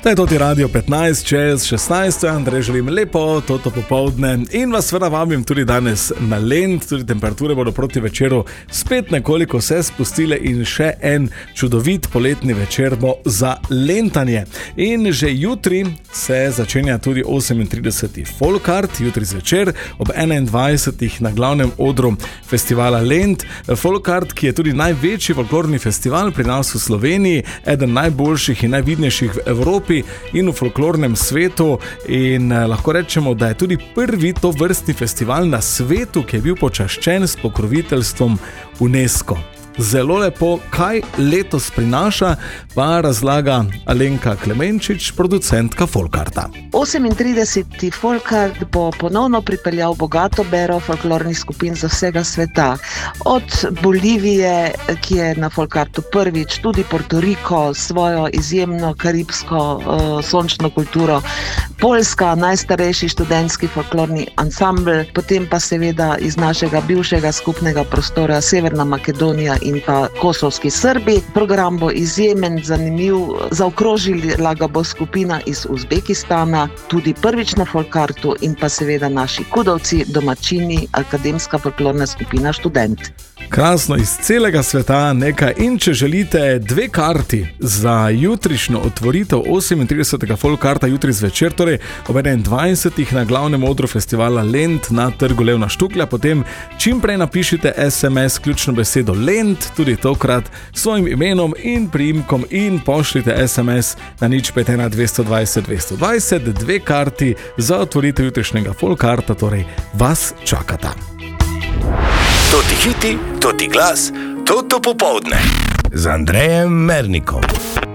To je Toti Radio 15 čez 16, Andrej želim lepo toto popoldne in vas seveda vabim tudi danes na Lent, tudi temperature bodo proti večeru spet nekoliko se spustile in še en čudovit poletni večer bo za lentanje. In že jutri se začenja tudi 38. Folkart, jutri zvečer ob 21. na glavnem odru festivala Lent. Folkart, ki je tudi največji folklorni festival pri nas v Sloveniji, eden najboljših in najvidnejših v Evropi in v folklornem svetu in lahko rečemo, da je tudi prvi tovrstni festival na svetu, ki je bil počaščen s pokroviteljstvom UNESCO. Zelo lepo, kaj letos prinaša, pa razlaga Alenka Klemenčič, producentka Folkarta. 38. Folkart bo ponovno pripeljal bogato bero folklornih skupin z vsega sveta. Od Bolivije, ki je na Folkartu prvič, tudi Puerto Rico, svojo izjemno karibsko sončno kulturo, Poljska, najstarejši študentski folklorni ansambl, potem pa seveda iz našega bivšega skupnega prostora Severna Makedonija in pa kosovski Srbi. Program bo izjemen, zanimiv, zaokrožila ga bo skupina iz Uzbekistana, tudi prvič na Folkartu in pa seveda naši kudovci, domačini, akademska folklorna skupina Študent. Krasno, iz celega sveta nekaj in če želite 2 karti za jutrišnjo otvoritev 38. Folkarta jutri zvečer, torej ob 21. na glavnem odru festivala Lent na Trgu Levna Štuklja, potem čimprej napišite SMS ključno besedo Lent, tudi tokrat s svojim imenom in priimkom in pošljite SMS na 051 220 220. 2 karti za otvoritev jutrišnjega Folkarta, torej vas čakata. Toti hiti, toti glas, toto popoldne z Andrejem Mernikom.